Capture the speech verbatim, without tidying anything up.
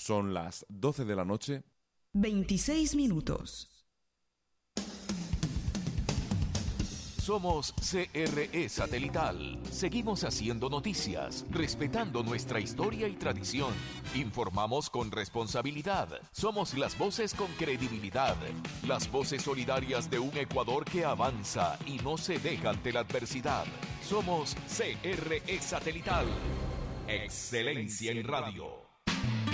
Son las doce de la noche. veintiséis minutos. Somos C R E Satelital. Seguimos haciendo noticias, respetando nuestra historia y tradición. Informamos con responsabilidad. Somos las voces con credibilidad. Las voces solidarias de un Ecuador que avanza y no se deja ante la adversidad. Somos C R E Satelital. Excelencia en radio.